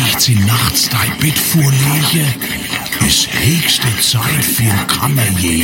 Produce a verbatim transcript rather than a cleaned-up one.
ich sie nachts dein Bett vorlege, ist höchste Zeit für Kammerjäger.